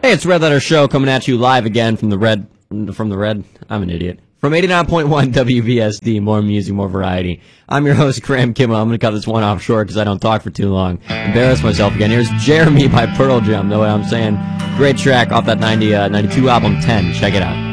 Hey, it's Red Letter Show coming at you live again from the red. I'm an idiot. From 89.1 WVSD, more music, more variety. I'm your host, Graham Kimmel. I'm going to cut this one off short because I don't talk for too long. Embarrass myself again. Here's Jeremy by Pearl Jam. The way I'm saying, great track off that 92 album 10. Check it out.